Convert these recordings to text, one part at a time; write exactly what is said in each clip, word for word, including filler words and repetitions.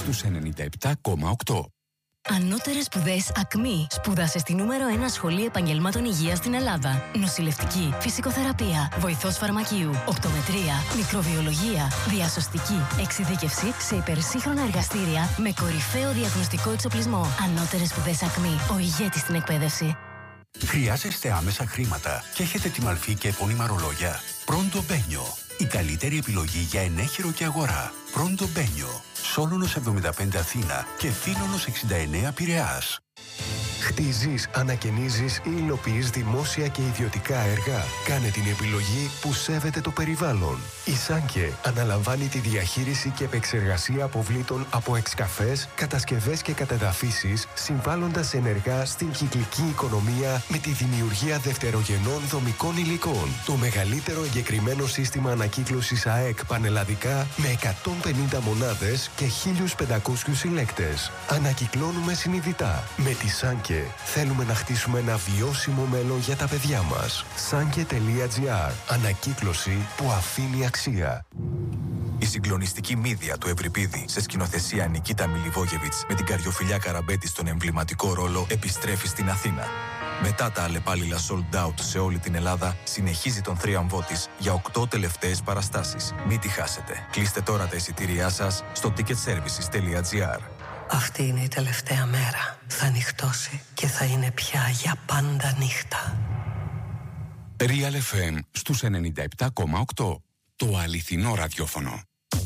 στους ενενήντα επτά κόμμα οκτώ. Ανώτερες σπουδές ΑΚΜΗ. Σπούδασε στη νούμερο ένα σχολή επαγγελμάτων υγείας στην Ελλάδα. Νοσηλευτική, φυσικοθεραπεία, βοηθός φαρμακείου, οπτομετρία, μικροβιολογία, διασωστική, εξειδίκευση σε υπερσύγχρονα εργαστήρια με κορυφαίο διαγνωστικό εξοπλισμό. Ανώτερες σπουδές ΑΚΜΗ. Ο ηγέτης στην εκπαίδευση. Χρειάζεστε άμεσα χρήματα και έχετε τη μαλφή και επώνυμα ρολόγια? Πρόντο Μπένιο. Η καλύτερη επιλογή για ενέχειρο και αγορά. Πρόντο Μπένιο. Σόλωνος εβδομήντα πέντε Αθήνα και Θήλωνος εξήντα εννέα Πειραιάς. Χτίζεις, ανακαινίζεις ή υλοποιείς δημόσια και ιδιωτικά έργα? Κάνε την επιλογή που σέβεται το περιβάλλον. Η Σάνκε αναλαμβάνει τη διαχείριση και επεξεργασία αποβλήτων από εξκαφές, κατασκευές και κατεδαφίσεις, συμβάλλοντας ενεργά στην κυκλική οικονομία με τη δημιουργία δευτερογενών δομικών υλικών. Το μεγαλύτερο εγκεκριμένο σύστημα ανακύκλωσης ΑΕΚ πανελλαδικά με εκατόν πενήντα μονάδες και χίλιους πεντακόσιους συλλέκτες. Ανακυκλώνουμε συνειδητά. Με τη Σάνκε θέλουμε να χτίσουμε ένα βιώσιμο μέλλον για τα παιδιά μας. Sanke τελεία τζι άρ. Ανακύκλωση που αφήνει αξία. Η συγκλονιστική μύδια του Ευρυπίδη σε σκηνοθεσία Νικίτα Μιλιβόγεβιτς με την Καριοφιλιά Καραμπέτη στον εμβληματικό ρόλο επιστρέφει στην Αθήνα. Μετά τα αλλεπάλληλα sold out σε όλη την Ελλάδα, συνεχίζει τον θρίαμβό της για οκτώ τελευταίες παραστάσεις. Μην τη χάσετε. Κλείστε τώρα τα εισιτήριά σας στο ticket services τελεία τζι άρ. Αυτή είναι η τελευταία μέρα. Θα νυχτώσει και θα είναι πια για πάντα νύχτα. Real εφ εμ στους ενενήντα επτά κόμμα οκτώ. Το αληθινό ραδιόφωνο.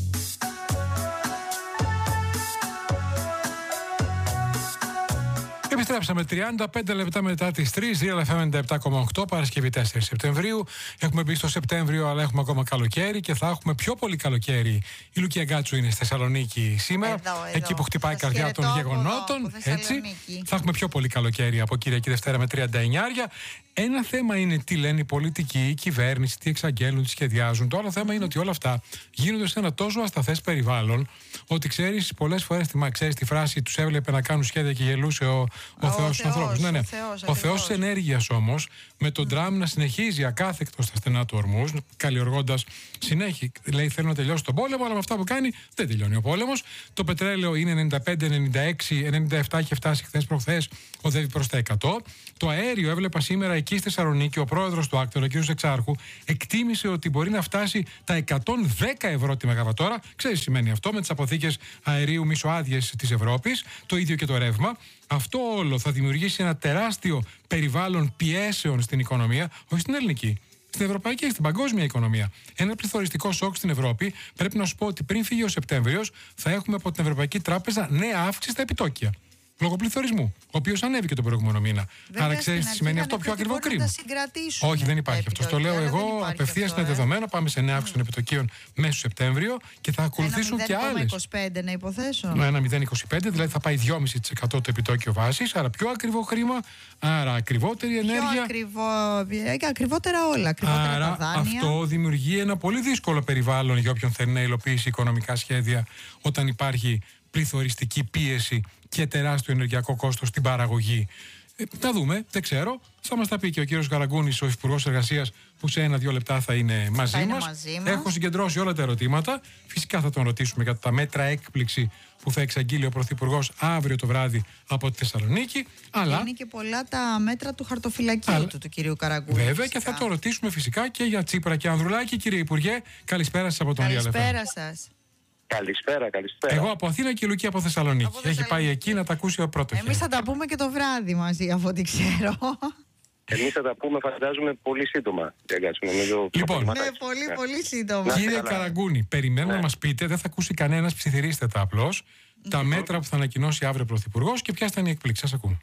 Επιστρέψαμε τριάντα πέντε λεπτά μετά τις τρεις, Real εφ εμ ενενήντα επτά κόμμα οκτώ, Παρασκευή τέσσερις Σεπτεμβρίου. Έχουμε μπει στο Σεπτέμβριο, αλλά έχουμε ακόμα καλοκαίρι και θα έχουμε πιο πολύ καλοκαίρι. Η Λουκία Γκάτσου είναι στη Θεσσαλονίκη σήμερα, εδώ, εδώ. εκεί που χτυπάει η καρδιά των γεγονότων. Έτσι. Θα έχουμε πιο πολύ καλοκαίρι από Κυριακή Δευτέρα με τριάντα εννιά. Ένα θέμα είναι τι λένε οι πολιτικοί, η κυβέρνηση, τι εξαγγέλνουν, τι σχεδιάζουν. Το άλλο θέμα είναι ότι όλα αυτά γίνονται σε ένα τόσο ασταθές περιβάλλον, ότι ξέρεις, πολλές φορές ξέρεις τη φράση τους έβλεπε να κάνουν σχέδια και γελούσε ο, ο, ο Θεός στους ανθρώπους. Ναι, ναι. Ο Θεός, ο Θεός της ενέργειας όμως, με τον Τραμπ να συνεχίζει ακάθεκτο στα στενά του ορμούς, καλλιεργώντας συνέχεια. Λέει: θέλω να τελειώσει τον πόλεμο, αλλά με αυτά που κάνει δεν τελειώνει ο πόλεμος. Το πετρέλαιο είναι ενενήντα πέντε, ενενήντα έξι, ενενήντα επτά, έχει φτάσει χθες προχθές, οδεύει προς τα εκατό. Το αέριο, έβλεπα σήμερα εκεί στη Θεσσαλονίκη, ο πρόεδρος του Άκτορα, ο κ. Εξάρχου, εκτίμησε ότι μπορεί να φτάσει τα εκατόν δέκα ευρώ τη μεγαβατόρα. Ξέρεις τι σημαίνει αυτό με τις αποθήκες αερίου μισοάδιες της Ευρώπης, το ίδιο και το ρεύμα. Αυτό όλο θα δημιουργήσει ένα τεράστιο περιβάλλον πιέσεων στην οικονομία, όχι στην ελληνική, στην ευρωπαϊκή, στην παγκόσμια οικονομία. Ένα πληθωριστικό σοκ στην Ευρώπη. Πρέπει να σου πω ότι πριν φύγει ο Σεπτέμβριος, θα έχουμε από την Ευρωπαϊκή Τράπεζα νέα αύξηση στα επιτόκια. Λόγω πληθωρισμού, ο οποίος ανέβηκε τον προηγούμενο μήνα. Βέβαια, άρα ξέρεις τι σημαίνει αυτό, πιο ακριβό κρίμα. Όχι, δεν υπάρχει αυτό. Το λέω εγώ, απευθείας είναι δεδομένο. Πάμε σε νέα αύξηση των επιτοκίων μέσα στο Σεπτέμβριο και θα ακολουθήσουν και άλλες. ένα είκοσι πέντε να υποθέσω. Ναι, ένα μηδέν κόμμα είκοσι πέντε, δηλαδή θα πάει δυόμισι τοις εκατό το επιτόκιο βάσης, άρα πιο ακριβό χρήμα, άρα ακριβότερη ενέργεια. Πιο ακριβό, ακριβότερα όλα. Ακριβότερα άρα τα δάνεια. Αυτό δημιουργεί ένα πολύ δύσκολο περιβάλλον για όποιον θέλει να υλοποιήσει οικονομικά σχέδια όταν υπάρχει πληθωριστική πίεση και τεράστιο ενεργειακό κόστος στην παραγωγή. Ε, να δούμε, δεν ξέρω. Θα μας τα πει και ο κύριος Καραγκούνης, ο Υπουργός Εργασίας, που σε ένα-δύο λεπτά θα είναι μαζί θα είναι μας. μαζί μας. Έχω συγκεντρώσει όλα τα ερωτήματα. Φυσικά θα τον ρωτήσουμε για τα μέτρα έκπληξη που θα εξαγγείλει ο Πρωθυπουργός αύριο το βράδυ από τη Θεσσαλονίκη. Αλλά είναι και πολλά τα μέτρα του χαρτοφυλακίου αλλά... του, του κυρίου Καραγκούνη. Βέβαια, φυσικά. Και θα το ρωτήσουμε φυσικά και για Τσίπρα και Ανδρουλάκη. Κύριε Υπουργέ, καλησπέρα σας από τον Real εφ εμ. Καλησπέρα σας. Καλησπέρα, καλησπέρα. Εγώ από Αθήνα και η Λουκία από Θεσσαλονίκη. Από Έχει πάει εκεί να τα ακούσει ο πρώτο. Εμείς θα τα πούμε και το βράδυ μαζί, από ό,τι ξέρω. Εμείς θα τα πούμε, φαντάζομαι, πολύ σύντομα. Λοιπόν, ναι, πολύ, πολύ σύντομα. Κύριε Καραγκούνη, περιμένω ναι. να μας πείτε, δεν θα ακούσει κανένας, ψιθυρίστε τα απλώς, mm-hmm. τα μέτρα που θα ανακοινώσει αύριο ο Πρωθυπουργός και ποια θα είναι η εκπλήξη. Σας ακούμε.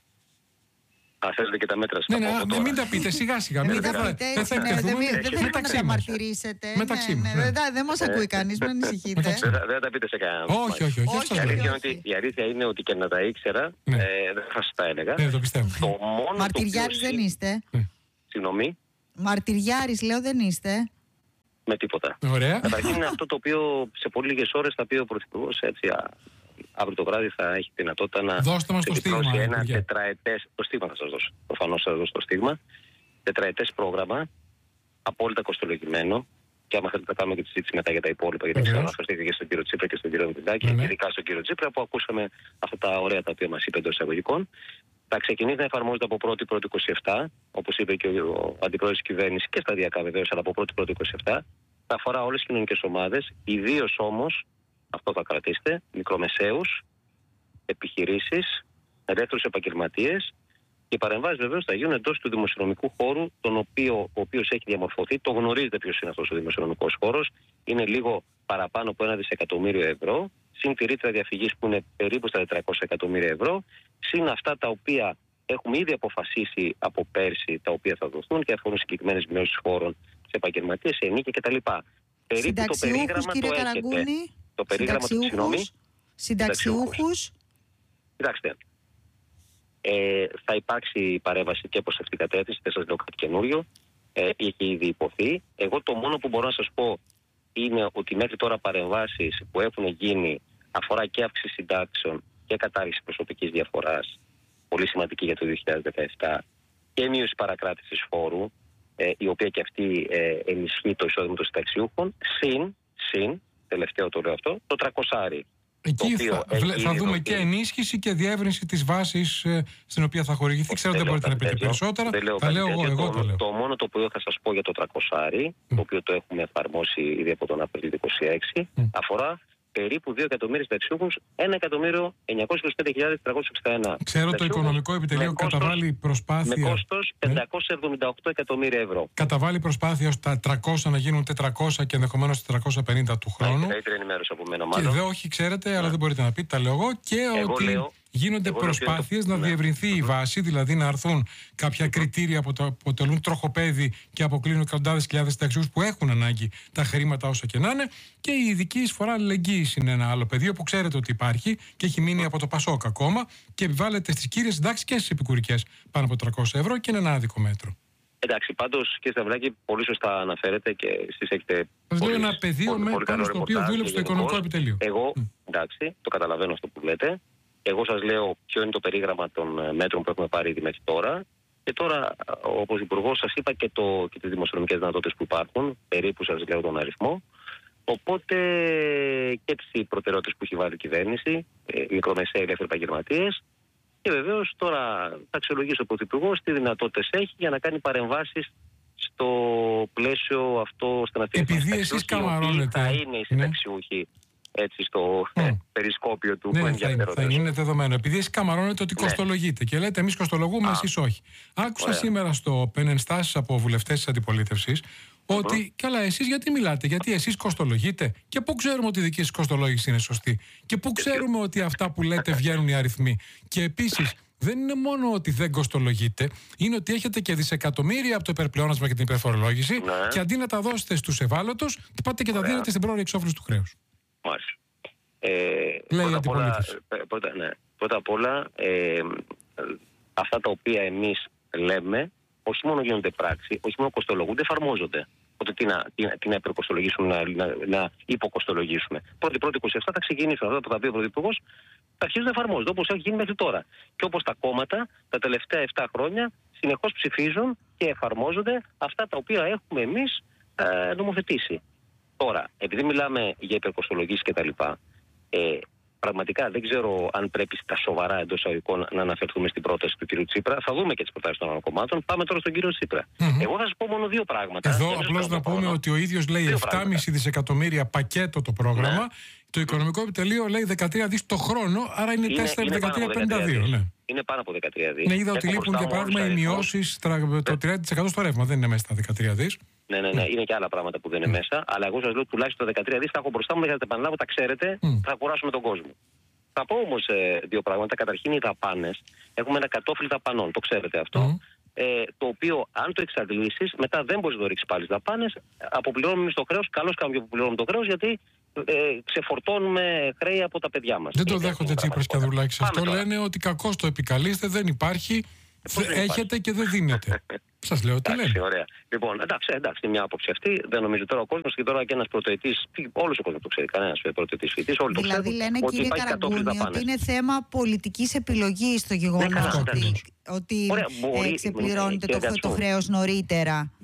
Α, θέλετε και τα μέτρα σας. Ναι, ναι, μην τα πείτε σιγά σιγά. Μην τα πείτε. Δεν θέλουμε να τα μαρτυρήσετε. Δεν μας ακούει κανείς, μην ανησυχείτε. Δεν τα πείτε σε κανέναν. Όχι, όχι, όχι. Η αλήθεια είναι ότι και να τα ήξερα, δεν θα σας τα έλεγα. Ναι, το πιστεύω. Μαρτυριάρης δεν είστε. Συγγνώμη. Μαρτυριάρης λέω δεν είστε. Με τίποτα. Ωραία. Καταρχήν είναι αυτό το οποίο σε πολύ λίγες ώρες θα πει ο Πρωθυπουργός, έτσι. Αύριο το βράδυ θα έχει δυνατότητα να εκδηλώσει ένα τετραετές. Το στίγμα θα σας δώσω. Προφανώς θα σας δώσω το στίγμα. Τετραετές πρόγραμμα, απόλυτα κοστολογημένο, Και άμα θέλετε, θα κάνουμε και τη συζήτηση μετά για τα υπόλοιπα. Γιατί ξέρω, αναφερθήκα και στον κύριο Τσίπρα και στον κύριο Μητσοτάκη, mm-hmm. ειδικά στον κύριο Τσίπρα, που ακούσαμε αυτά τα ωραία τα οποία μας είπε εντός εισαγωγικών. Θα ξεκινήσει να εφαρμόζεται από πρώτη πρώτη είκοσι επτά, όπως είπε και ο αντιπρόεδρος της κυβέρνησης, και σταδιακά βεβαίως, αλλά από πρώτη πρώτη είκοσι επτά. Θα αφορά όλες τις κοινωνικές ομάδες, ιδίως όμως, αυτό θα κρατήσετε, μικρομεσαίους, επιχειρήσεις, ελεύθερους επαγγελματίες. Και οι παρεμβάσεις βεβαίως θα γίνουν εντός του δημοσιονομικού χώρου, τον οποίο, ο οποίος έχει διαμορφωθεί. Το γνωρίζετε ποιος είναι αυτός ο δημοσιονομικός χώρος. Είναι λίγο παραπάνω από ένα δισεκατομμύριο ευρώ. Συν τη ρήτρα διαφυγής που είναι περίπου στα τετρακόσια εκατομμύρια ευρώ. Συν αυτά τα οποία έχουμε ήδη αποφασίσει από πέρσι, τα οποία θα δοθούν και αφορούν συγκεκριμένες μειώσεις χώρων σε επαγγελματίες, σε ενίκια κτλ. Περίπου το περίγραμμα το έχετε. Το περίγραμμα του συγγνώμη. Συνταξιούχους. Κοιτάξτε. Ε, θα υπάρξει παρέμβαση και προς αυτήν την κατεύθυνση, δεν σας λέω κάτι καινούριο. Ε, έχει ήδη υποθεί. Εγώ το μόνο που μπορώ να σας πω είναι ότι μέχρι τώρα παρεμβάσεις που έχουν γίνει αφορά και αύξηση συντάξεων και κατάργηση προσωπικής διαφοράς, πολύ σημαντική για το δύο χιλιάδες δεκαεπτά, και μείωση παρακράτησης φόρου, ε, η οποία και αυτή ε, ενισχύει το εισόδημα των συνταξιούχων, συν, συν, τελευταίο το λέω αυτό, το τριακόσια. Εκεί θα, θα δούμε και ενίσχυση και διεύρυνση της βάσης ε, στην οποία θα χορηγηθεί. Ξέρω ότι δεν μπορείτε να πείτε περισσότερα. Δεν λέω τα λέω εγώ, εγώ το, το λέω. Το μόνο το οποίο θα σας πω για το τριακόσια, mm. το οποίο το έχουμε εφαρμόσει ήδη από τον Απρίλιο του είκοσι έξι, mm. αφορά περίπου δύο εκατομμύρια συνταξιούχους, ένα εκατομμύριο εννιακόσιες είκοσι πέντε χιλιάδες τριακόσιες εξήντα ένα. Ξέρω το Οικονομικό Επιτελείο καταβάλει προσπάθεια. Με κόστος πεντακόσια εβδομήντα οκτώ εκατομμύρια ευρώ. Καταβάλει προσπάθεια ώστε τα τριακόσια να γίνουν τετρακόσια και ενδεχομένως τετρακόσια πενήντα του χρόνου. Καλύτερη ενημέρωση από μένα, μάλλον. Και δεν, όχι, ξέρετε, αλλά δεν μπορείτε να πείτε, τα λέω εγώ. Και εγώ ότι λέω, γίνονται προσπάθειες να ναι. διευρυνθεί η βάση, δηλαδή να έρθουν κάποια κριτήρια που αποτελούν τροχοπέδι και αποκλίνουν εκατοντάδες χιλιάδες συνταξιούχους που έχουν ανάγκη τα χρήματα όσα και να είναι. Και η ειδική εισφορά αλληλεγγύης είναι ένα άλλο πεδίο που ξέρετε ότι υπάρχει και έχει μείνει από το Πασόκ ακόμα και επιβάλλεται στις κύριες συντάξεις και στις επικουρικές πάνω από τριακόσια ευρώ και είναι ένα άδικο μέτρο. Εντάξει, πάντως κύριε Σταυράκη, πολύ σωστά αναφέρετε και εσείς έχετε. Σας λέω ένα πεδίο με πάνω στο οποίο δούλεψε το Οικονομικό Επιτελείο. Εγώ, mm. εντάξει, το καταλαβαίνω αυτό που λέτε. Εγώ σας λέω ποιο είναι το περίγραμμα των μέτρων που έχουμε πάρει ήδη μέχρι τώρα. Και τώρα, όπως Υπουργός, σας είπα και, το, και τις δημοσιονομικές δυνατότητες που υπάρχουν. Περίπου σας λέω τον αριθμό. Οπότε και τις προτεραιότητες που έχει βάλει η κυβέρνηση, μικρομεσαίοι ελεύθεροι επαγγελματίες. Και βεβαίως τώρα θα αξιολογήσει ο Πρωθυπουργός τι δυνατότητες έχει για να κάνει παρεμβάσεις στο πλαίσιο αυτό ώστε να στηρίξει. Επειδή εσείς καμαρώνετε. Θα είναι οι συνταξιούχοι. Ναι. Έτσι στο mm. ε, περισκόπιο του ναι, ενδιαφέροντος. Θα είναι δεδομένο. Επειδή εσείς καμαρώνετε ότι ναι. κοστολογείτε και λέτε εμείς κοστολογούμε, εσείς όχι. Άκουσα Ωραία. σήμερα στο πενενστάσεις από βουλευτές της αντιπολίτευσης ότι mm-hmm. καλά, εσείς γιατί μιλάτε, γιατί εσείς κοστολογείτε και πού ξέρουμε ότι η δική σας κοστολόγηση είναι σωστή και πού ξέρουμε ότι αυτά που λέτε βγαίνουν οι αριθμοί. Και επίσης δεν είναι μόνο ότι δεν κοστολογείτε, είναι ότι έχετε και δισεκατομμύρια από το υπερπλεόνασμα και την υπερφορολόγηση ναι. και αντί να τα δώσετε στους ευάλωτους, πάτε και τα Ωραία. δίνετε στην πρόορια εξόφληση του χρέους. Μάλιστα. Ε, Λέει πρώτα, απ όλα, πρώτα, ναι, πρώτα απ' όλα, ε, αυτά τα οποία εμείς λέμε, όχι μόνο γίνονται πράξη, όχι μόνο κοστολογούνται, εφαρμόζονται. Οπότε τι να, τι, τι να υπερκοστολογήσουμε, να, να, να υποκοστολογήσουμε. Πρώτη πρώτη είκοσι επτά θα ξεκινήσουν αυτά που θα πει ο Πρωθυπουργός, θα αρχίσουν να εφαρμόζονται όπως έχει γίνει μέχρι τώρα. Και όπως τα κόμματα τα τελευταία επτά χρόνια συνεχώς ψηφίζουν και εφαρμόζονται αυτά τα οποία έχουμε εμείς ε, νομοθετήσει. Τώρα, επειδή μιλάμε για υπερκοστολογήσεις κτλ., ε, πραγματικά δεν ξέρω αν πρέπει στα σοβαρά εντός εισαγωγικών να αναφερθούμε στην πρόταση του κ. Τσίπρα. Θα δούμε και τις προτάσεις των άλλων κομμάτων. Πάμε τώρα στον κύριο Τσίπρα. Mm-hmm. Εγώ θα σας πω μόνο δύο πράγματα. Εδώ απλώς να πούμε χρόνο. ότι ο ίδιος λέει επτά κόμμα πέντε δισεκατομμύρια πακέτο το πρόγραμμα. Ναι. Το Οικονομικό Επιτελείο λέει δεκατρία δις το χρόνο, άρα είναι, είναι τέσσερα δεκατρία πενήντα δύο. Ναι. Είναι πάνω από δεκατρία δις. Ναι, είδα ότι λείπουν για παράδειγμα οι μειώσεις, το τριάντα τοις εκατό στο ρεύμα. Δεν είναι μέσα στα δεκατρία δις. Ναι, ναι, ναι, είναι και άλλα πράγματα που δεν είναι mm. μέσα. Αλλά εγώ σας λέω τουλάχιστον τα δεκατρία δις τα έχω μπροστά μου, για να τα επαναλάβω, τα ξέρετε, mm. θα κουράσουμε τον κόσμο. Θα πω όμως ε, δύο πράγματα. Καταρχήν οι δαπάνες. Έχουμε ένα κατόφλι δαπανών, το ξέρετε αυτό. Mm. Ε, το οποίο αν το εξαντλήσεις, μετά δεν μπορείς να το ρίξεις πάλι στις δαπάνες. Αποπληρώνουμε εμείς το χρέος. Καλώς κάνουμε και αποπληρώνουμε το χρέος, γιατί ε, ξεφορτώνουμε χρέη από τα παιδιά μας. Δεν το δέχονται Τσίπρας και Ανδρουλάκης αυτό. Λένε ότι κακώς το επικαλείστε, δεν υπάρχει. Ε, δεν έχετε υπάρχει. Και δεν δίνετε. Σας λέω τι λένε. Ωραία. Λοιπόν, εντάξει, εντάξει, είναι μια άποψη αυτή. Δεν νομίζω τώρα ο κόσμος και τώρα και ένας πρωτοετής. Όλος ο κόσμος το ξέρει. Κανένας πρωτοετής φοιτητής. Όλοι το δηλαδή, λένε κύριε Καραγκούνη ότι είναι θέμα πολιτικής επιλογής το γεγονός ότι, ότι ε, ξεπληρώνεται το, το χρέος νωρίτερα.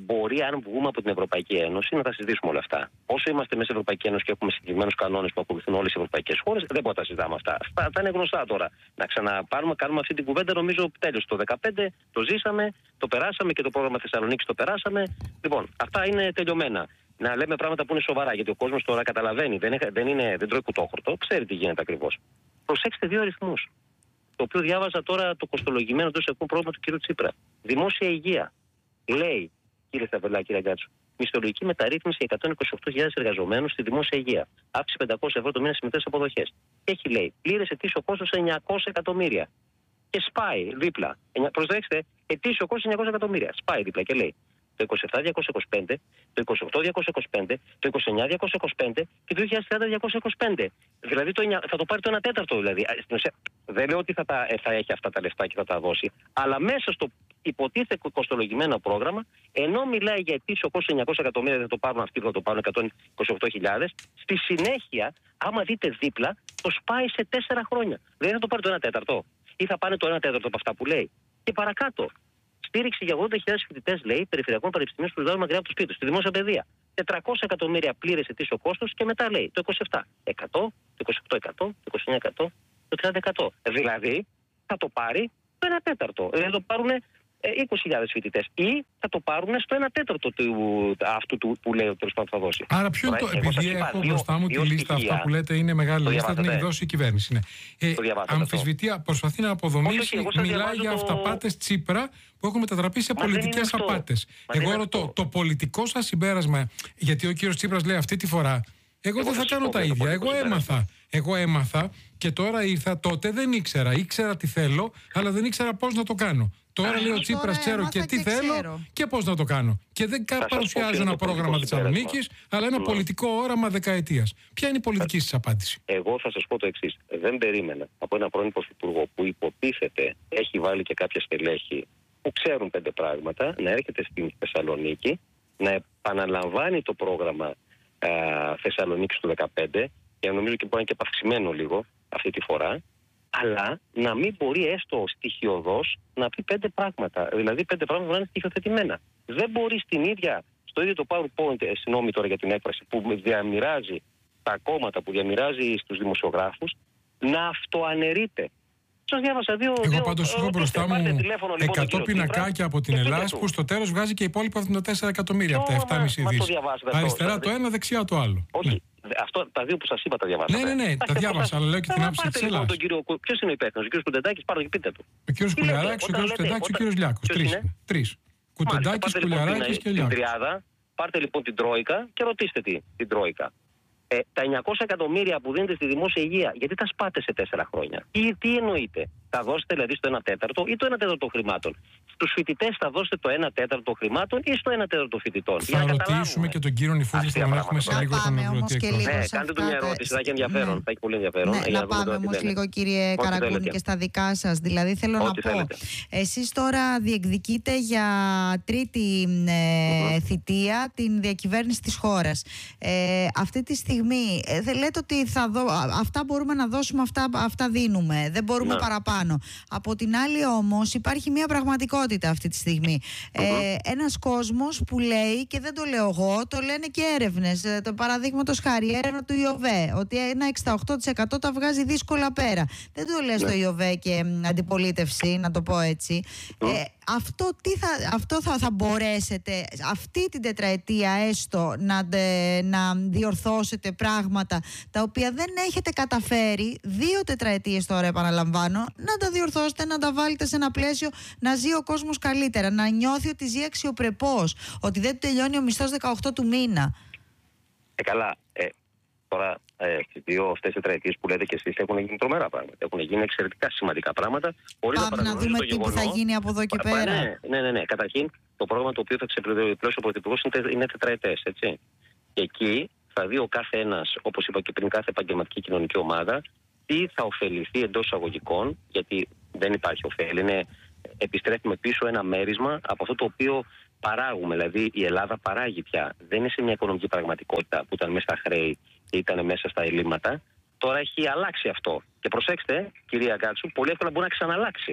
μπορεί, αν βγούμε από την Ευρωπαϊκή Ένωση, να τα συζητήσουμε όλα αυτά. Όσο είμαστε μέσα στην Ευρωπαϊκή Ένωση και έχουμε συγκεκριμένους κανόνες που ακολουθούν όλες οι ευρωπαϊκές χώρες, δεν μπορούμε να τα συζητάμε αυτά. Αυτά, αυτά είναι γνωστά τώρα. Να ξαναπάρουμε, κάνουμε αυτή την κουβέντα, νομίζω τέλειωσε το δύο χιλιάδες δεκαπέντε, το ζήσαμε, το περάσαμε και το πρόγραμμα Θεσσαλονίκης το περάσαμε. Λοιπόν, αυτά είναι τελειωμένα. Να λέμε πράγματα που είναι σοβαρά, γιατί ο κόσμος τώρα καταλαβαίνει, δεν, δεν, είναι, δεν τρώει κουτόχορτο, ξέρει τι γίνεται ακριβώς. Προσέξτε δύο αριθμούς. Το οποίο διάβαζα τώρα το κοστολογημένο του εισαγωγικού πρόγραμμα του κ. Τσίπρα. Δημόσια υγεία. Λέει, κύριε Σταυρλά, κύριε Γκάτσου, μισθολογική μεταρρύθμιση εκατόν είκοσι οκτώ χιλιάδες εργαζομένους στη δημόσια υγεία. Αύξηση πεντακόσια ευρώ το μήνα στις μητρές αποδοχές. Και έχει, λέει, πλήρες ετήσιο κόστος εννιακόσια εκατομμύρια. Και σπάει δίπλα. Προσέξτε, ετήσιο κόστος εννιακόσια εκατομμύρια. Σπάει δίπλα και λέει το είκοσι επτά διακόσια είκοσι πέντε, το είκοσι οκτώ διακόσια είκοσι πέντε, το είκοσι εννιά διακόσια είκοσι πέντε και το δύο χιλιάδες τριάντα διακόσια είκοσι πέντε. Δηλαδή το, θα το πάρει το ένα τέταρτο. Δηλαδή. Δεν λέω ότι θα, τα, θα έχει αυτά τα λεφτά και θα τα δώσει, αλλά μέσα στο υποτίθεται κοστολογημένο πρόγραμμα, ενώ μιλάει για ετήσιο κόστος εννιακόσια εκατομμύρια, δεν το πάρουν αυτοί, θα το πάρουν εκατόν είκοσι οκτώ χιλιάδες, στη συνέχεια, άμα δείτε δίπλα, το σπάει σε τέσσερα χρόνια. Δηλαδή θα το πάρει το ένα τέταρτο. Ή θα πάνε το ένα τέταρτο από αυτά που λέει. Και παρακάτω. Στήριξη για ογδόντα χιλιάδες φοιτητές, λέει, περιφερειακών πανεπιστημίων που ζουν μακριά από το σπίτι του, στη δημόσια παιδεία. τετρακόσια εκατομμύρια πλήρες ετήσιο κόστος και μετά λέει το είκοσι επτά εκατό, το είκοσι οκτώ εκατό, το είκοσι εννιά εκατό, το τριάντα εκατό. Δηλαδή θα το πάρει το ένα τέταρτο. Δηλαδή θα το πάρουν είκοσι χιλιάδες φοιτητές ή θα το πάρουν στο ένα τέταρτο του, αυτού του, που λέει ότι θα δώσει. Άρα ποιο είναι το. Επειδή έχω μπροστά μου τη λίστα, αυτά που λέτε είναι μεγάλη λίστα, την έχει δώσει η κυβέρνηση. Ναι. Ε, αμφισβητεί, προσπαθεί να αποδομήσει, όχι, όχι, μιλάει για το... αυταπάτες Τσίπρα που έχουν μετατραπεί σε πολιτικές απάτες. Εγώ ρωτώ, το πολιτικό σας συμπέρασμα, γιατί ο κύριος Τσίπρας λέει αυτή τη φορά, εγώ, εγώ δεν θα κάνω τα ίδια. Εγώ έμαθα. Εγώ έμαθα και τώρα ήρθα, τότε δεν ήξερα. Ήξερα τι θέλω, αλλά δεν ήξερα πώς να το κάνω. Τώρα λέει ο Τσίπρας, ξέρω και τι και θέλω ξέρω. Και πώς να το κάνω. Και δεν παρουσιάζω ένα πρόγραμμα Θεσσαλονίκης, αλλά ένα ναι. πολιτικό όραμα δεκαετίας. Ποια είναι η πολιτική σας απάντηση? Εγώ θα σας πω το εξής. Δεν περίμενα από ένα πρώην πρωθυπουργό που υποτίθεται έχει βάλει και κάποια στελέχη που ξέρουν πέντε πράγματα, να έρχεται στην Θεσσαλονίκη, να επαναλαμβάνει το πρόγραμμα α, Θεσσαλονίκης του δεκαπέντε, και νομίζω και μπορεί να είναι και επαυξημένο λίγο αυτή τη φορά, αλλά να μην μπορεί έστω στοιχειοδός να πει πέντε πράγματα. Δηλαδή πέντε πράγματα να είναι στοιχειοθετημένα. Δεν μπορεί στην ίδια, στο ίδιο το PowerPoint, ε, συγγνώμη τώρα για την έκφραση, που διαμοιράζει τα κόμματα, που διαμοιράζει στους δημοσιογράφους, να αυτοαναιρείται. Σας διάβασα δύο. Εγώ δύο, πάντως έχω μπροστά μου εκατό πινακάκια από την Ελλάδα που στο τέλος βγάζει και υπόλοιπα εβδομήντα τέσσερα εκατομμύρια από τα επτά κόμμα πέντε δις. Αριστερά το ένα, δεξιά το άλλο. Όχι. Ναι. Αυτό, τα δύο που σας είπα τα διαβάσατε. Ναι, ναι, ναι, τα διάβασα, αλλά λέω και την άποψη της Ελλάδας. Ποιος είναι ο υπεύθυνος, ο κύριος Κουντεντάκης, πάρτε και πείτε του. Ο κύριος Κουλιαράκης, ο κύριος Κουντεντάκης, ο κύριος Λιάκος. Τρεις. Τρεις. Κουντεντάκης, Κουλιαράκης και Λιάκος. Πάρτε λοιπόν την Τρόικα και ρωτήστε τι, την Τρόικα. Ε, τα εννιακόσια εκατομμύρια που δίνετε στη δημόσια υγεία, γιατί τα σπάτε σε τέσσερα χρόνια? Ή τι εννοείτε? Θα δώσετε δηλαδή στο ένα τέταρτο ή το ένα τέταρτο χρημάτων? Στους φοιτητές θα δώσετε το ένα τέταρτο χρημάτων ή στο ένα τέταρτο φοιτητών? Θα ρωτήσουμε και τον κύριο Νηφούδη, θα τον έχουμε σε λίγο τον ευρωβουλευτή. Ναι, κάντε του μια ερώτηση, θα έχει ενδιαφέρον. Ναι. Θα έχει πολύ ενδιαφέρον. Ναι, να πάμε όμως λίγο, κύριε Καρακούνη, και στα δικά σας. Δηλαδή θέλω να πω, εσείς τώρα διεκδικείτε για τρίτη θητεία την διακυβέρνηση της χώρας. Αυτή τη στιγμή δεν λέτε ότι θα δω, αυτά μπορούμε να δώσουμε, αυτά, αυτά δίνουμε. Δεν μπορούμε ναι. παραπάνω. Από την άλλη όμως υπάρχει μια πραγματικότητα αυτή τη στιγμή. Mm-hmm. Ε, ένας κόσμος που λέει, και δεν το λέω εγώ, το λένε και έρευνες. Το παραδείγματος χάρη, έρευνα του ΙΟΒΕ, ότι ένα εξήντα οκτώ τοις εκατό τα βγάζει δύσκολα πέρα. Δεν το λες ναι. το ΙΟΒΕ και αντιπολίτευση, να το πω έτσι. Mm. Ε, αυτό, τι θα, αυτό θα, θα μπορέσετε αυτή την τετραετία έστω να, να διορθώσετε πράγματα τα οποία δεν έχετε καταφέρει δύο τετραετίες τώρα, επαναλαμβάνω, να τα διορθώσετε, να τα βάλετε σε ένα πλαίσιο να ζει ο κόσμος καλύτερα, να νιώθει ότι ζει αξιοπρεπώς, ότι δεν τελειώνει ο μισθός δεκαοκτώ του μήνα. Ε, καλά. Ε, τώρα ε, στις δύο αυτές τετραετίες που λέτε και εσείς έχουν γίνει τρομερά πράγματα. Έχουν γίνει εξαιρετικά σημαντικά πράγματα. Πάμε να δούμε τι που θα γίνει από εδώ και πέρα. Ναι, ναι, ναι, ναι. Καταρχήν, το πρόγραμμα το οποίο θα ξεπληρώσει ο Πρωθυπουργός είναι τετραετές, έτσι. Και εκεί θα δει ο κάθε ένας, όπως είπα και πριν, κάθε επαγγελματική κοινωνική ομάδα, τι θα ωφεληθεί εντός εισαγωγικών, γιατί δεν υπάρχει ωφέλη. Είναι, επιστρέφουμε πίσω ένα μέρισμα από αυτό το οποίο παράγουμε. Δηλαδή η Ελλάδα παράγει πια. Δεν είναι σε μια οικονομική πραγματικότητα που ήταν μέσα στα χρέη και ήταν μέσα στα ελλείμματα. Τώρα έχει αλλάξει αυτό. Και προσέξτε, κυρία Γκάτσου, πολύ εύκολα μπορεί να ξαναλλάξει.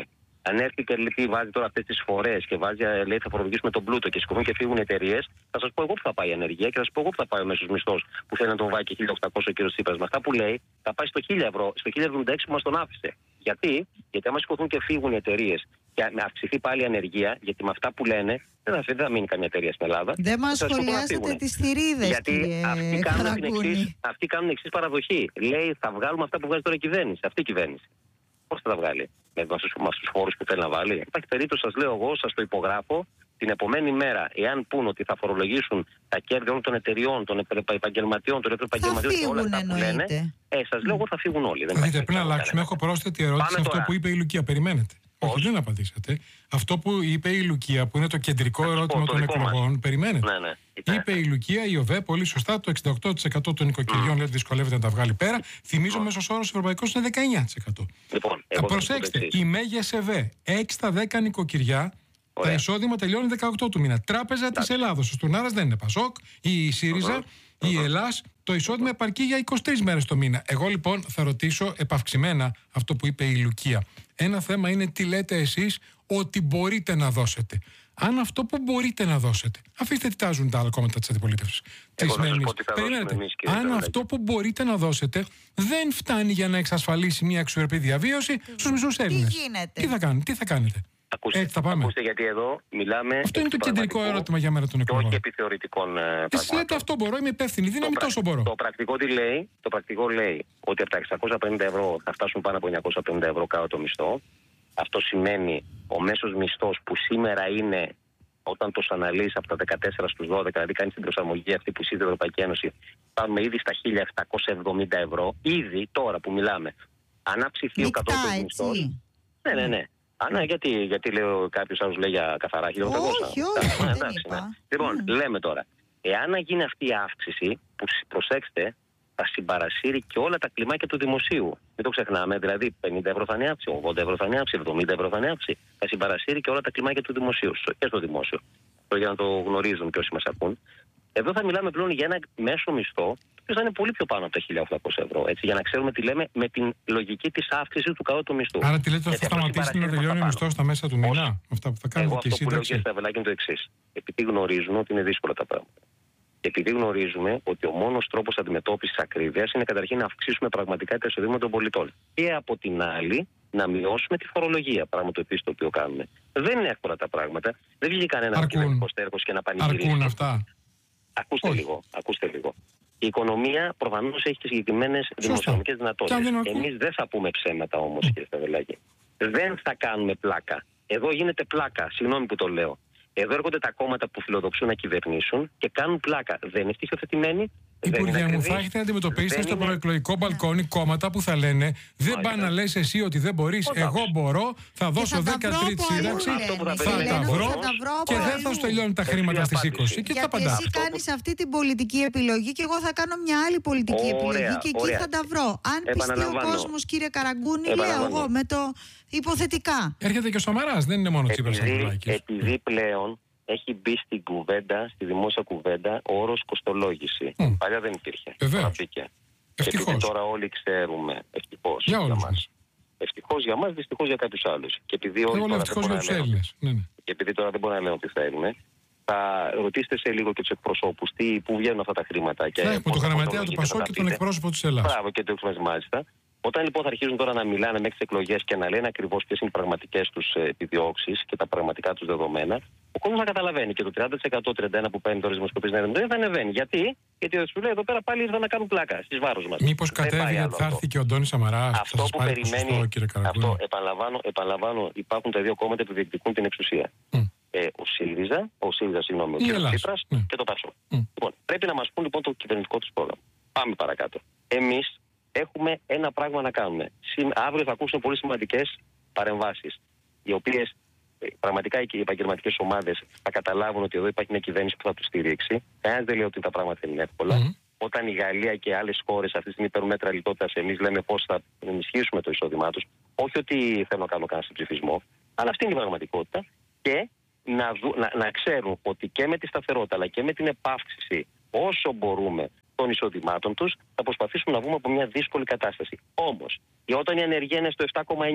Αν έρθει και λέει, βάζει τώρα αυτές τις φορές και βάζει, λέει, θα φορολογήσουμε τον πλούτο και σηκωθούν και φύγουν οι εταιρείες, θα σας πω εγώ που θα πάει η ανεργία και θα σας πω εγώ που θα πάει ο μέσος μισθός που θέλει να τον βάλει και χίλια οκτακόσια ο κύριος Τσίπρας. Με αυτά που λέει, θα πάει στο χίλια ευρώ, στο χίλια εβδομήντα έξι που μας τον άφησε. Γιατί, γιατί άμα σηκωθούν και φύγουν οι εταιρείες και να αυξηθεί πάλι η ανεργία, γιατί με αυτά που λένε δεν θα, δεν θα μείνει καμία εταιρεία στην Ελλάδα. Δεν μας σχολιάσετε τις θηρίδες, γιατί κύριε αυτοί κάνουν, την εξής, αυτοί κάνουν εξής παραδοχή. Λέει, θα βγάλουμε αυτά που βγάζει τώρα η κυβέρνηση. Αυτή η κυβέρνηση. Πώς θα τα βγάλει, με τους φόρους που θέλει να βάλει? Υπάρχει περίπτωση, σας λέω εγώ, σας το υπογράφω, την επομένη μέρα, εάν πούν ότι θα φορολογήσουν τα κέρδη όλων των εταιριών, των επαγγελματιών, των επαγγελματιών και όλα αυτά που λένε, ε, σας λέω εγώ θα φύγουν όλοι. Δείτε, πριν αλλάξουμε, έχω πρόσθετη ερώτηση σε αυτό τώρα που είπε η Λουκία. Περιμένετε. Όχι, δεν απαντήσατε. Αυτό που είπε η Λουκία, που είναι το κεντρικό ερώτημα των εκλογών, μας. Περιμένετε. Ναι, ναι. Είπε η Λουκία, η ΟΒΕ, πολύ σωστά, το εξήντα οκτώ τοις εκατό των νοικοκυριών mm. δυσκολεύεται να τα βγάλει πέρα. Θυμίζω, mm. μέσος όρος ευρωπαϊκός είναι δεκαεννιά τοις εκατό. Λοιπόν, προσέξτε, η Μέγες ΕΒΕ, έξι στα δέκα νοικοκυριά, ωραία, τα εισόδημα τελειώνει δεκαοκτώ του μήνα. Τράπεζα της Ελλάδος, ο Στουρνάρας δεν είναι Πασόκ, η ΣΥΡΙΖΑ, mm-hmm. η Ελλάς, το εισόδημα επαρκεί για είκοσι τρεις μέρες το μήνα. Εγώ λοιπόν θα ρωτήσω επαυξημένα αυτό που είπε η Λουκία. Ένα θέμα είναι τι λέτε εσείς ότι μπορείτε να δώσετε. Αν αυτό που μπορείτε να δώσετε, αφήστε τι τάζουν τα άλλα κόμματα της αντιπολίτευσης. Περιμένετε. Αν αυτό που μπορείτε να δώσετε δεν φτάνει για να εξασφαλίσει μια αξιοπρεπή διαβίωση στους μισούς Έλληνες. Τι, τι θα κάνετε, τι θα κάνετε. Ακούστε, Έτσι θα πάμε. Ακούστε, γιατί εδώ μιλάμε. Αυτό είναι το κεντρικό ερώτημα για μέρα των εκλογών. Όχι επιθεωρητικών. Εσείς λέτε αυτό μπορώ, είμαι υπεύθυνη, δύναμη τόσο μπορώ. Το πρακτικό τι λέει, το πρακτικό λέει ότι από τα εξακόσια πενήντα ευρώ θα φτάσουν πάνω από εννιακόσια πενήντα ευρώ κάτω το μισθό. Αυτό σημαίνει ο μέσος μισθός που σήμερα είναι, όταν το αναλύεις από τα δεκατέσσερα στους δώδεκα, δηλαδή κάνεις την προσαρμογή αυτή που σύντησε η Ευρωπαϊκή Ένωση, φτάνουμε ήδη στα χίλια επτακόσια εβδομήντα ευρώ. Ήδη τώρα που μιλάμε. Αν αυξηθεί ο κατώτατος μισθός. Ναι, ναι, ναι. Α, ναι, γιατί, γιατί λέω κάποιος άλλος λέει για καθαρά χίλια οκτακόσια. Όχι, όχι, ναι, δεν εντάξει, είπα. ναι. Λοιπόν, mm. λέμε τώρα, εάν γίνει αυτή η αύξηση, που προσέξτε, θα συμπαρασύρει και όλα τα κλιμάκια του δημοσίου. Μην το ξεχνάμε, δηλαδή πενήντα ευρώ θα είναι αύξηση, ογδόντα ευρώ θα είναι αύξηση, εβδομήντα ευρώ θα είναι αύξηση. Θα συμπαρασύρει και όλα τα κλιμάκια του δημοσίου και στο δημόσιο. Αυτό για να το γνωρίζουν και όσοι μας ακούν. Εδώ θα μιλάμε πλέον για ένα μέσο μισθό, που θα είναι πολύ πιο πάνω από τα χίλια οκτακόσια ευρώ. Έτσι, για να ξέρουμε τι λέμε με την λογική της αύξησης του κατώτατου μισθού. Άρα τι λέτε, θα σταματήσει να τελειώνει ο μισθός στα μέσα του μήνα? Αυτά που θα κάνετε και εσύ. Εγώ αυτό που λέω και στα βελάκια είναι το εξής. Επειδή γνωρίζουμε ότι είναι δύσκολα τα πράγματα. Επειδή γνωρίζουμε ότι ο μόνος τρόπος αντιμετώπισης ακρίβειας είναι καταρχήν να αυξήσουμε πραγματικά τα εισοδήματα των πολιτών. Και από την άλλη να μειώσουμε τη φορολογία. Πράγμα το επίσης το οποίο κάνουμε. Δεν είναι εύκολα τα πράγματα. Δεν βγήκε κανένα κυβερνητικό στέρχος και να πανηγυρίσει. Αρκούν αυτά. Ακούστε Όχι. λίγο. Ακούστε λίγο. Η οικονομία προφανώς έχει τις συγκεκριμένες δημοσιονομικές δυνατότητες. Εμείς δεν θα πούμε ψέματα όμως, κύριε Σταβελάκη. Δεν θα κάνουμε πλάκα. Εδώ γίνεται πλάκα. Συγγνώμη που το λέω. Εδώ έρχονται τα κόμματα που φιλοδοξούν να κυβερνήσουν και κάνουν πλάκα. Δεν είναι στοιχειοθετημένοι. Υπουργέ μου, θα έχετε να αντιμετωπίσετε στο είναι... προεκλογικό μπαλκόνι κόμματα που θα λένε δεν πάει να λες εσύ ότι δεν μπορείς, εγώ μπορώ, θα δώσω δεκατρία σύνταξη, θα τα βρω και δεν θα σου τελειώνουν τα χρήματα στις είκοσι. Και θα απαντά. Εσύ κάνεις αυτή την πολιτική επιλογή και εγώ θα κάνω μια άλλη πολιτική επιλογή και εκεί θα τα βρω. Αν πιστεί ο κόσμος, κύριε Καραγκούνη, λέω εγώ με το υποθετικά. Έρχεται και ο Σαμαράς, δεν είναι μόνο Τσίπρας. Επειδή πλέον έχει μπει στην κουβέντα, στη δημόσια κουβέντα, ο όρος κοστολόγηση. Mm. Παλιά δεν υπήρχε. Βεβαίως. Ευτυχώς. Και τώρα όλοι ξέρουμε, ευτυχώς για, για μας. Ευτυχώς για μας, δυστυχώς για κάποιους άλλους. Και επειδή όλοι τώρα δεν για τους Έλληνες. Ναι, ναι. Και επειδή τώρα δεν μπορούν να λένε ότι θέλουν, θα ρωτήσετε σε λίγο και τους εκπροσώπους τι, που βγαίνουν αυτά τα χρήματα. Θα έχουμε το γραμματέα του Πασόκ και τον εκπρόσωπο της Ελλάδας. Μπράβο, και το έχουμε μάλιστα. Όταν λοιπόν θα αρχίζουν τώρα να μιλάνε μέχρι τις εκλογές και να λένε ακριβώς ποιες είναι οι πραγματικές τους επιδιώξεις και τα πραγματικά τους δεδομένα, ο κόσμος θα καταλαβαίνει και το τριάντα τοις εκατό τριάντα ένα τοις εκατό που παίρνει το ριζοσπαστής δεν θα ανεβαίνει. Γιατί? Γιατί σου λέει εδώ πέρα πάλι ήρθαν να κάνουν πλάκα στις βάρος μας. Μήπως κατέβει γιατί θα έρθει και ο Αντώνης Σαμαράς? Αυτό που περιμένει. Αυτό επαναλαμβάνω, επαναλαμβάνω, υπάρχουν τα δύο κόμματα που διεκδικούν την εξουσία. Mm. Ε, ο ΣΥΡΙΖΑ, ο ΣΥΡΙΖΑ, συγγνώμη, ο κ. Τσίπρας mm. και το ΠΑΣΟΚ. Mm. Λοιπόν, πρέπει να μας πούν λοιπόν το κυβερνητικό τους πρόγραμμα. Πάμε παρακάτω. Εμείς έχουμε ένα πράγμα να κάνουμε. Αύριο θα ακούσουν πολύ σημαντικές παρεμβάσεις, οι οποίες ε, πραγματικά οι επαγγελματικές ομάδες θα καταλάβουν ότι εδώ υπάρχει μια κυβέρνηση που θα τους στηρίξει. Κανένας δεν λέει ότι τα πράγματα είναι εύκολα. Mm. Όταν η Γαλλία και άλλες χώρες αυτή τη στιγμή παίρνουν μέτρα λιτότητας, εμείς λέμε πώς θα ενισχύσουμε το εισόδημά τους. Όχι ότι θέλω να κάνω κανένα συμψηφισμό, αλλά αυτή είναι η πραγματικότητα. Και να, δου, να, να ξέρουν ότι και με τη σταθερότητα αλλά και με την επαύξηση όσο μπορούμε των εισοδημάτων τους, θα προσπαθήσουμε να βγούμε από μια δύσκολη κατάσταση. Όμως, όταν η ανεργία είναι στο επτά κόμμα εννιά,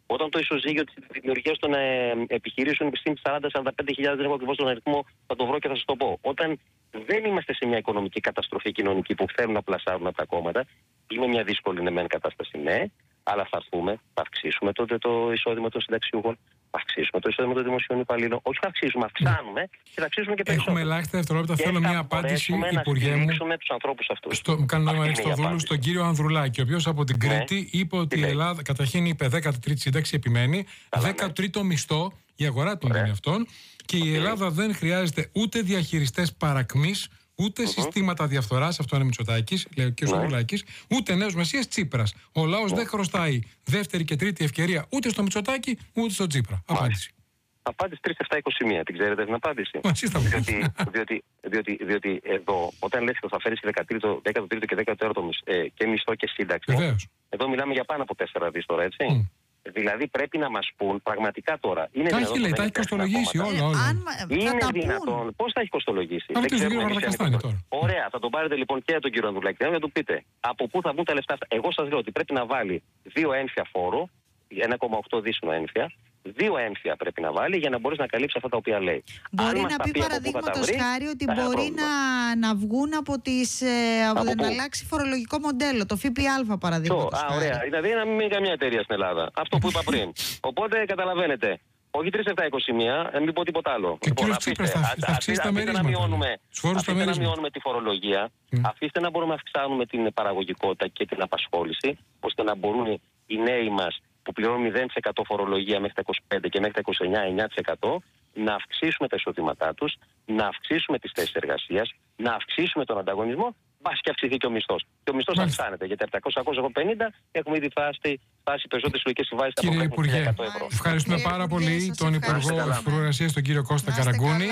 Όταν το ισοζύγιο τη δημιουργία των ε, επιχειρήσεων επιστήμη σαράντα με σαράντα πέντε χιλιάδες, δεν έχω ακριβώς τον αριθμό, θα το βρω και θα σας το πω. Όταν δεν είμαστε σε μια οικονομική καταστροφή κοινωνική που θέλουν να πλασάρουν τα κόμματα, είναι μια δύσκολη ναι, μεν κατάσταση, ναι, αλλά θα έρθουμε, θα αυξήσουμε τότε το εισόδημα των συνταξιούχων, θα αυξήσουμε το εισόδημα των δημοσίων υπαλλήλων. Όχι θα αυξήσουμε, αυξάνουμε και θα αυξήσουμε και περισσότερο. Έχουμε ελάχιστα δευτερόλεπτα. Θέλω μια απάντηση, Υπουργέ μου. Τους ανθρώπους αυτούς. Στο, κάνω νόημα στο Δούλου, στον κύριο Ανδρουλάκη, ο οποίος από την Κρήτη ναι. είπε ότι η Ελλάδα, καταρχήν είπε δέκατη τρίτη σύνταξη, επιμένει, δέκατο τρίτο μισθό, η αγορά των δίνει αυτών, και η Ελλάδα δεν χρειάζεται ούτε διαχειριστές παρακμής, ούτε uh-huh. συστήματα διαφθοράς, αυτό είναι Μητσοτάκης, λέει ο κ. Ανδρουλάκης, ούτε νέος Μεσσίας Τσίπρας. Ο λαός uh-huh. δεν χρωστάει δεύτερη και τρίτη ευκαιρία ούτε στο Μητσοτάκη ούτε στο Τσίπρα. Απάντηση. Απάντηση τρία επτά είκοσι μία. Την ξέρετε την απάντηση? διότι, διότι, διότι, διότι εδώ, όταν λες ότι θα φέρεις δέκατο τρίτο και δέκατο τέταρτο ε, και μισθό και σύνταξη, Βεβαίως. εδώ μιλάμε για πάνω από τέσσερα δις τώρα, έτσι. Mm. Δηλαδή πρέπει να μας πούν πραγματικά τώρα. Είναι τα έχει λέει, τα έχει κοστολογήσει όλα. όλα. Αν, είναι δυνατόν. Πώς θα έχει κοστολογήσει? Δεν ξέρω, τον κύριο Βαρδακαστάνη τώρα. Ωραία, θα τον πάρετε λοιπόν και τον κύριο Ανδρουλάκη να του πείτε από πού θα βγουν τα λεφτά αυτά. Εγώ σας λέω ότι πρέπει να βάλει δύο έμφυα φόρο, ένα κόμμα οκτώ δίσηνο έμφυα. Δύο έμφυα πρέπει να βάλει για να μπορεί να καλύψει αυτά τα οποία λέει. Μπορεί να πει παραδείγματος χάρη ότι μπορεί να, να βγουν από τις. Ε, από από να αλλάξει φορολογικό μοντέλο, το ΦΠΑ παραδείγματος χάρη. Α, ωραία. Δηλαδή να μην μείνει καμία εταιρεία στην Ελλάδα. Αυτό που είπα πριν. Οπότε καταλαβαίνετε. Όχι τρία επτά είκοσι μία, μην πω τίποτα άλλο. Και λοιπόν, αφήστε, θα, θα αυξήσει τα μερίσματα. Να μειώνουμε, αφήστε να μειώνουμε τη φορολογία, mm. αφήστε να μπορούμε να αυξάνουμε την παραγωγικότητα και την απασχόληση, ώστε να μπορούν οι νέοι μας που πληρώνουν μηδέν τοις εκατό φορολογία μέχρι τα είκοσι πέντε και μέχρι τα είκοσι εννιά εννιά τοις εκατό να αυξήσουμε τα εισοδήματά τους, να αυξήσουμε τις θέσεις εργασίας, να αυξήσουμε τον ανταγωνισμό, μπας και αυξηθεί και ο μισθός. Και ο μισθός αυξάνεται, γιατί από τα εκατό πενήντα έχουμε ήδη φτάσει, φτάσει περισσότερες συλλογικές συμβάσεις από Κύριε Υπουργέ, ευχαριστούμε πάρα πολύ τον Υπουργό Εργασίας, τον κύριο Κώστα Καραγκούνη.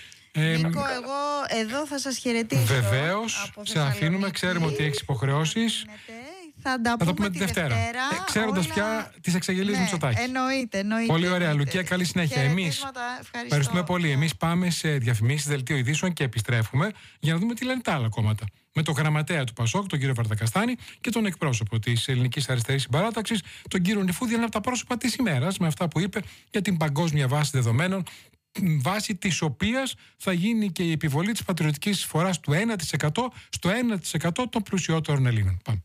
Ε, Νίκο, εγώ εδώ θα σας χαιρετήσω. Βεβαίως, σε αφήνουμε, ξέρουμε ότι έχεις υποχρεώσεις. Θα τα πούμε, πούμε τη Δευτέρα, Δευτέρα ε, ξέροντας όλα... πια τις εξαγγελίες ναι, Μητσοτάκη. Εννοείται, εννοείται. Πολύ ωραία, Λουκία, καλή συνέχεια. Εμείς ευχαριστούμε πολύ. Εμείς πάμε σε διαφημίσεις, δελτίο ειδήσεων και επιστρέφουμε για να δούμε τι λένε τα άλλα κόμματα. Με τον γραμματέα του Πασόκ, τον κύριο Βαρδακαστάνη, και τον εκπρόσωπο της Ελληνικής Αριστερής Συμπαράταξης, τον κύριο Νιφούδη, ένα από τα πρόσωπα της ημέρας, με αυτά που είπε για την παγκόσμια βάση δεδομένων, βάση της οποίας θα γίνει και η επιβολή της πατριωτικής εισφοράς του ένα τοις εκατό στο ένα τοις εκατό των πλουσιότερων Ελλήνων. Πάμε.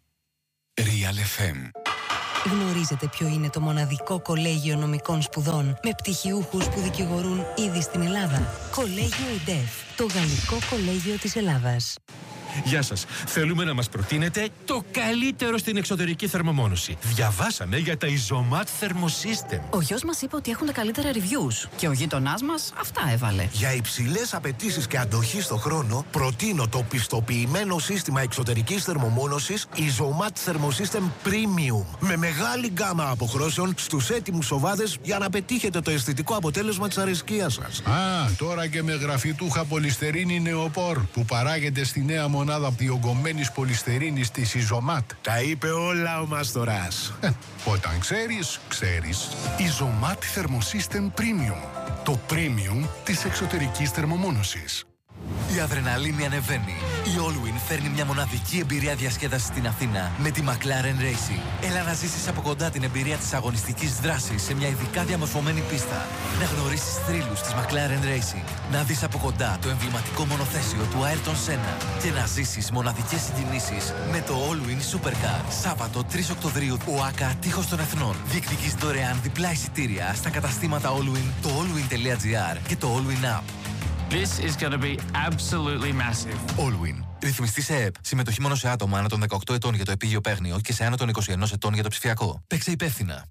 Real εφ εμ. Γνωρίζετε ποιο είναι το μοναδικό κολέγιο νομικών σπουδών με πτυχιούχους που δικηγορούν ήδη στην Ελλάδα? Κολέγιο ΙΝΤΕΦ, το Γαλλικό Κολέγιο της Ελλάδας. Γεια σας. Θέλουμε να μας προτείνετε το καλύτερο στην εξωτερική θερμομόνωση. Διαβάσαμε για τα Isomat Thermosystem. Ο γιος μας είπε ότι έχουν τα καλύτερα reviews και ο γείτονάς μας αυτά έβαλε. Για υψηλές απαιτήσεις και αντοχή στο χρόνο, προτείνω το πιστοποιημένο σύστημα εξωτερικής θερμομόνωσης Isomat Thermosystem Premium. Με μεγάλη γκάμα αποχρώσεων στους έτοιμους οβάδες για να πετύχετε το αισθητικό αποτέλεσμα της αρεσκίας σας. Α, τώρα και με γραφιτούχα πολυστερίνη νεοπόρ που παράγεται στη νέα μονάδα διογκωμένης πολυστερίνης της Isomat. Τα είπε όλα ο Μαστοράς. Ε, όταν ξέρεις, ξέρεις. Isomat Thermosystem Premium. Το premium της εξωτερικής θερμομόνωσης. Η αδρεναλίνη ανεβαίνει. Η Allwyn φέρνει μια μοναδική εμπειρία διασκέδασης στην Αθήνα με τη McLaren Racing. Έλα να ζήσεις από κοντά την εμπειρία της αγωνιστικής δράσης σε μια ειδικά διαμορφωμένη πίστα. Να γνωρίσεις θρύλους της McLaren Racing. Να δεις από κοντά το εμβληματικό μονοθέσιο του Ayrton Senna. Και να ζήσεις μοναδικές συγκινήσεις με το Allwyn Supercar. Σάββατο τρεις Οκτωβρίου, ο ΆΚΑ Τείχος των Εθνών. Διεκδικείς δωρεάν διπλά εισιτήρια στα καταστήματα Allwyn, το allwyn.gr και το Allwyn App. This is going to be absolutely massive. Allwyn. Ρυθμιστή σε ΕΕΠ. Συμμετοχή μόνο σε άτομα άνω των δεκαοκτώ ετών για το επίγειο παίγνιο και σε άνω των είκοσι ένα ετών για το ψηφιακό. Παίξε υπεύθυνα.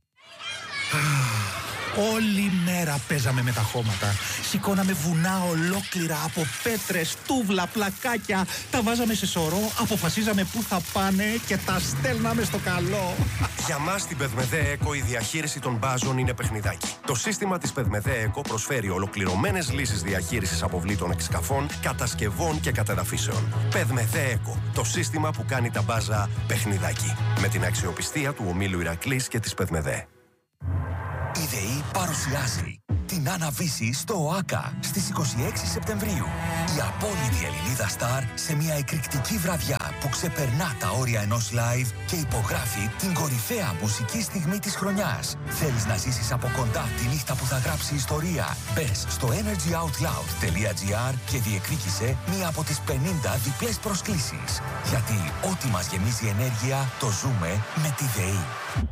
Όλη μέρα παίζαμε με τα χώματα. Σηκώναμε βουνά ολόκληρα από πέτρες, τούβλα, πλακάκια. Τα βάζαμε σε σωρό, αποφασίζαμε πού θα πάνε και τα στέλναμε στο καλό. Για μας στην Πεδμεδέ Eco η διαχείριση των μπάζων είναι παιχνιδάκι. Το σύστημα της Πεδμεδέ Eco προσφέρει ολοκληρωμένες λύσεις διαχείρισης αποβλήτων εξκαφών, κατασκευών και κατεδαφίσεων. Πεδμεδέ Eco, το σύστημα που κάνει τα μπάζα παιχνιδάκι. Με την αξιοπιστία του ομίλου Ηρακλής και της Πεδμεδέ. Η ΔΕΗ παρουσιάζει την Αναβίση στο ΟΑΚΑ στις είκοσι έξι Σεπτεμβρίου. Η απόλυτη Ελληνίδα Σταρ σε μια εκρηκτική βραδιά που ξεπερνά τα όρια ενός live και υπογράφει την κορυφαία μουσική στιγμή της χρονιάς. Θέλεις να ζήσεις από κοντά τη νύχτα που θα γράψει ιστορία? Μπες στο energy out loud τελεία gr και διεκδίκησε μία από τις πενήντα διπλές προσκλήσεις. Γιατί ό,τι μας γεμίζει ενέργεια το ζούμε με τη ΔΕΗ.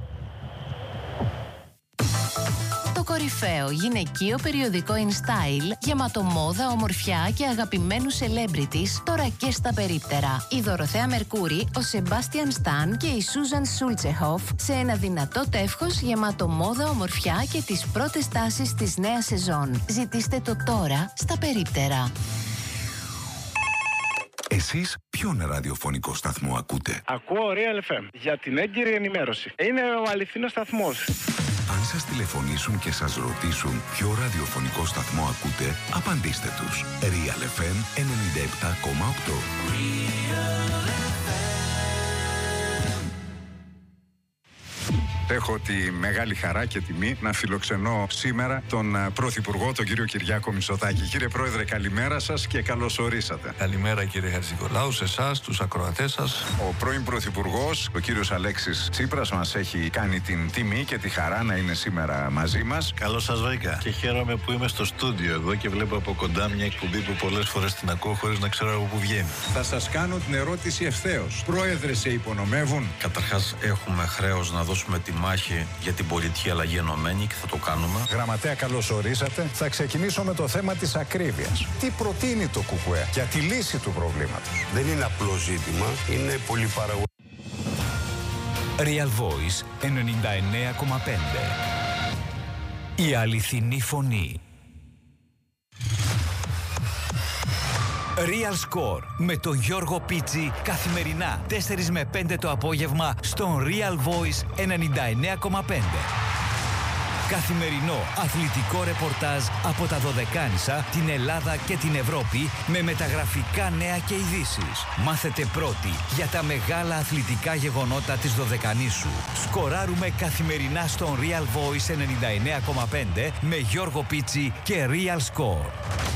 Το κορυφαίο γυναικείο περιοδικό InStyle, γεμάτο μόδα, ομορφιά και αγαπημένους celebrities, τώρα και στα περίπτερα. Η Δωροθέα Μερκούρη, ο Σεμπάστιαν Σταν και η Σούζαν Σούλτσεχοφ σε ένα δυνατό τεύχος γεμάτο μόδα, ομορφιά και τις πρώτες τάσεις της νέας σεζόν. Ζητήστε το τώρα στα περίπτερα. Εσείς ποιον ραδιοφωνικό σταθμό ακούτε? Ακούω Real εφ εμ για την έγκυρη ενημέρωση. Είναι ο αληθινός σταθμός. Αν σας τηλεφωνήσουν και σας ρωτήσουν ποιο ραδιοφωνικό σταθμό ακούτε, απαντήστε τους. Real εφ εμ ενενήντα επτά κόμμα οκτώ. Έχω τη μεγάλη χαρά και τιμή να φιλοξενώ σήμερα τον Πρωθυπουργό, τον κύριο Κυριάκο Μητσοτάκη. Κύριε Πρόεδρε, καλημέρα σας και καλώς ορίσατε. Καλημέρα κύριε Χατζηνικολάου, σε εσάς, τους ακροατές σας. Ο πρώην Πρωθυπουργός, ο κύριος Αλέξης Τσίπρας, μας έχει κάνει την τιμή και τη χαρά να είναι σήμερα μαζί μας. Καλώς σας βρήκα και χαίρομαι που είμαι στο στούντιο εδώ και βλέπω από κοντά μια εκπομπή που πολλές φορές την ακούω χωρίς να ξέρω από πού βγαίνει. Θα σας κάνω την ερώτηση ευθέως. Πρόεδρε, σε υπονομεύουν? Καταρχάς, έχουμε χρέος να δώσουμε τη μάχη για την πολιτική αλλαγή ενωμένη και θα το κάνουμε. Γραμματέα, καλώς ορίσατε. Θα ξεκινήσω με το θέμα της ακρίβειας. Τι προτείνει το ΚΚΕ για τη λύση του προβλήματος? Δεν είναι απλό ζήτημα, είναι πολυπαραγωγικό. Real Voice ενενήντα εννέα κόμμα πέντε. Η αληθινή φωνή. Real Score με τον Γιώργο Πίτσι καθημερινά τέσσερις με πέντε το απόγευμα στον Real Voice ενενήντα εννέα κόμμα πέντε. Καθημερινό αθλητικό ρεπορτάζ από τα Δωδεκάνησα, την Ελλάδα και την Ευρώπη με μεταγραφικά νέα και ειδήσεις. Μάθετε πρώτοι για τα μεγάλα αθλητικά γεγονότα της Δωδεκανήσου. Σκοράρουμε καθημερινά στον Real Voice ενενήντα εννέα κόμμα πέντε με Γιώργο Πίτσι και Real Score.